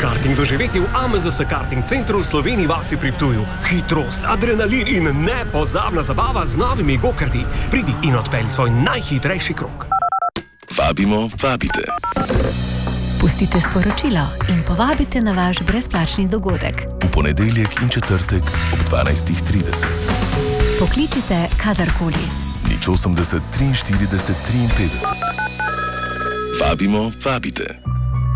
karting doživeti v AMZS Karting Centru v Sloveniji vasi pri Ptuju. Hitrost, adrenalin in nepozabna zabava z novimi gokarti. Pridi in odpelji svoj najhitrejši krog. Vabimo, vabite. Pustite sporočilo in povabite na vaš brezplačni dogodek. V ponedeljek in četrtek ob 12:30. Pokličite kadarkoli. 80 43 53. Vabimo, vabite.